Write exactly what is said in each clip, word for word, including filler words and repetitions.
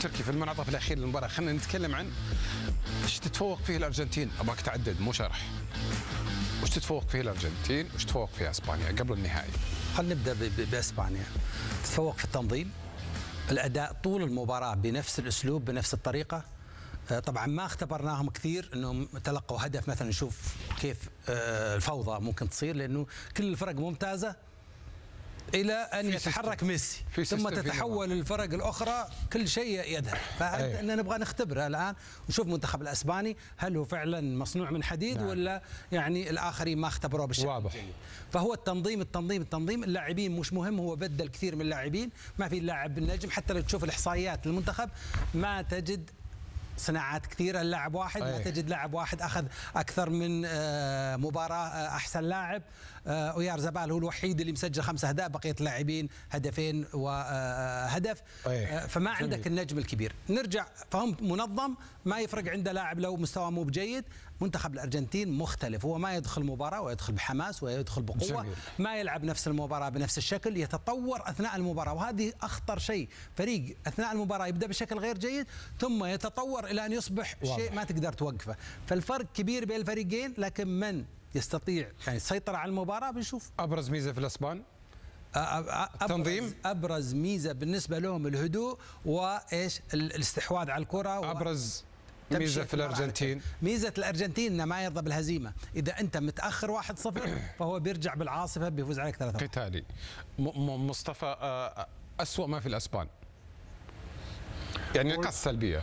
تركي في المنعطف الاخير للمباراه خلينا نتكلم عن ايش تتفوق فيه الارجنتين. ابغاك تعدد مو شرح. وش تتفوق فيه الارجنتين وش تتفوق فيه اسبانيا قبل النهائي؟ خلينا نبدا باسبانيا. تتفوق في التنظيم، الاداء طول المباراه بنفس الاسلوب بنفس الطريقه. طبعا ما اختبرناهم كثير انهم تلقوا هدف مثلا نشوف كيف الفوضى ممكن تصير، لانه كل الفرق ممتازه الى ان يتحرك ميسي ثم تتحول الفرق الاخرى كل شيء يذهب. فإحنا نبغى نختبرها الان ونشوف المنتخب الاسباني هل هو فعلا مصنوع من حديد نعم. ولا يعني الاخرين ما اختبروه بالشكل واضح. فهو التنظيم التنظيم التنظيم اللاعبين مش مهم، هو بدل كثير من اللاعبين، ما في لاعب بالنجم. حتى لو تشوف الاحصائيات للمنتخب ما تجد صناعات كثيره، اللاعب واحد ما تجد لاعب واحد اخذ اكثر من مباراه احسن لاعب. اويار زبال هو الوحيد اللي مسجل خمسة اهداف، بقيه اللاعبين هدفين وهدف. فما عندك النجم الكبير. نرجع فهم منظم، ما يفرق عنده لاعب لو مستواه مو بجيد. منتخب الارجنتين مختلف، هو ما يدخل مباراه ويدخل بحماس ويدخل بقوه جميل. ما يلعب نفس المباراه بنفس الشكل، يتطور اثناء المباراه، وهذه اخطر شيء. فريق اثناء المباراه يبدا بشكل غير جيد ثم يتطور الى ان يصبح واضح. شيء ما تقدر توقفه. فالفرق كبير بين الفريقين، لكن من يستطيع يعني السيطره على المباراه بنشوف. ابرز ميزه في الاسبان التنظيم، ابرز ميزه بالنسبه لهم الهدوء وايش الاستحواذ على الكره. ابرز ميزه في الارجنتين، ميزه الارجنتين انه ما يرضى بالهزيمه. اذا انت متاخر واحد صفر فهو بيرجع بالعاصفه بيفوز عليك ثلاثة. قتالي. مصطفى اسوء ما في الاسبان يعني النقاط السلبيه.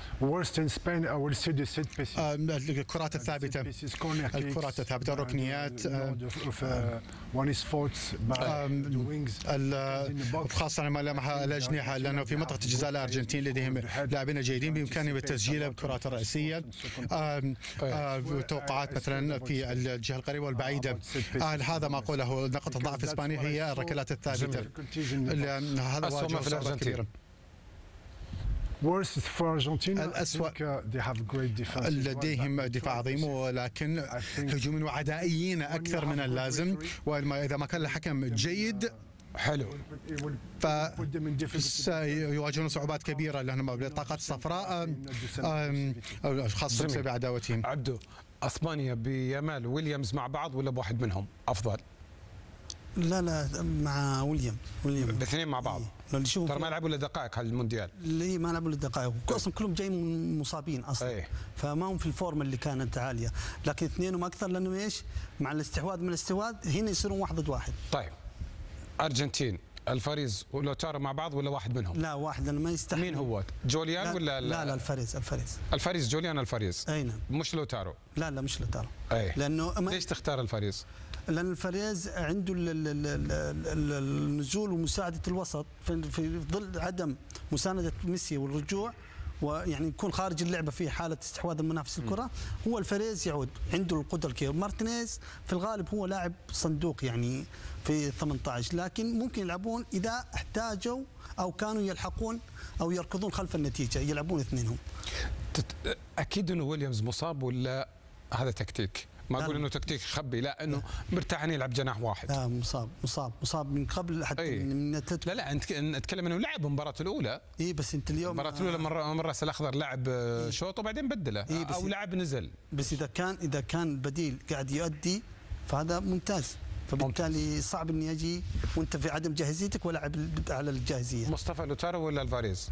الكرات الثابته، الكرات الثابته، الركنيات، خاصه ما لمحها الاجنحه، لانه في منطقه الجزاء الارجنتين لديهم لاعبين جيدين بامكانهم التسجيل بالكرات الرئيسيه. توقعات مثلا في الجهه القريبه والبعيده. هذا ما اقوله نقطه ضعف اسبانيا هي الركلات الثابته. هذا اسوء ما في الارجنتين. الأسوأ لديهم دفاع عظيم ولكن هجوميين وعدائيين أكثر من اللازم، وإذا ما كان الحكم جيد حلو فيواجهون صعوبات كبيرة لأنهم بالطاقات الصفراء خاصة بسبب عداوتهم. عبدو، اسبانيا بيامال ويليامز مع بعض ولا بواحد منهم افضل؟ لا لا مع ويليام ويليام الاثنين مع بعض. ترى ما لعبوا الا دقائق هالمونديال. اللي ما لعبوا الا دقائق، اصلا كلهم جايين مصابين اصلا. أيه. فما هم في الفورم اللي كانت عاليه، لكن اثنينهم اكثر لانه ايش؟ مع الاستحواذ من الاستحواذ هنا يصيرون واحد ضد واحد. طيب ارجنتين الفاريز ولوتارو مع بعض ولا واحد منهم؟ لا واحد لانه ما يستحمل. مين هو؟ جوليان لا ولا لا لا الفاريز الفاريز الفاريز جوليان الفاريز. اي نعم. مش لوتارو. لا لا مش لوتارو. اي لانه ليش تختار الفاريز؟ لأن الفاريز عنده النزول ومساعدة الوسط في ظل عدم مساندة ميسي والرجوع، ويعني يكون خارج اللعبة في حالة استحواذ المنافس الكرة. هو الفاريز يعود عنده القدرة الكبيرة. مارتينيز في الغالب هو لاعب صندوق يعني في ثمانية عشر، لكن ممكن يلعبون إذا احتاجوا أو كانوا يلحقون أو يركضون خلف النتيجة، يلعبون اثنينهم. أكيد أنه ويليامز مصاب ولا هذا تكتيك؟ ما اقول انه تكتيك خبي، لا انه مرتاح انه يلعب جناح واحد. لا مصاب مصاب مصاب من قبل حتى أي. من اتلتيكو. لا لا نتكلم انه لعب المباراه الاولى. اي بس انت اليوم المباراه الاولى مره مره الاخضر لعب إيه؟ شوط وبعدين بدله إيه او لعب نزل. بس اذا كان اذا كان بديل قاعد يؤدي فهذا ممتاز، فبالتالي صعب اني اجي وانت في عدم جاهزيتك ولاعب على الجاهزيه. مصطفى لوتارو ولا الفاريز؟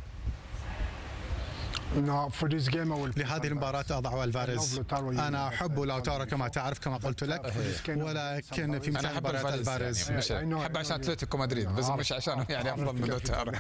لهذه المباراة أضع الفاريز. أنا أحب لوتارو كما تعرف كما قلت لك، ولكن في مثل مباراة الفاريز يعني أحب عشان أتلتيكو مدريد بس مش عشان يعني أفضل من لوتارو.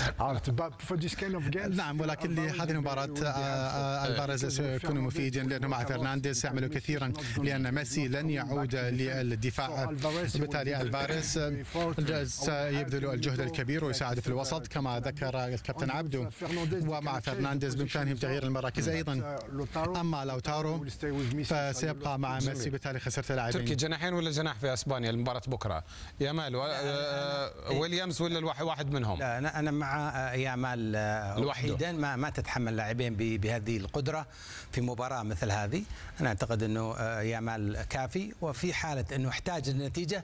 نعم، ولكن لهذه المباراة الفاريز سيكون مفيدا لأنه مع فرنانديز سيعمل كثيرا لأن ميسي لن يعود للدفاع، بالتالي الفاريز سيبذل الجهد الكبير ويساعد في الوسط كما ذكر الكابتن عبدو، ومع فرنانديز بإمكانهم تغيير المراكز أيضا. أما لوتارو فسيبقى مع ميسي، بالتالي خسرت لاعبين. تركي جناحين ولا جناح في اسبانيا المباراة بكرة؟ يامال ويليامز ولا الواحد واحد منهم؟ لا أنا أنا مع يامال وحيدا، ما ما تتحمل لاعبين بهذه القدرة في مباراة مثل هذه. أنا أعتقد أنه يامال كافي، وفي حالة أنه احتاج النتيجة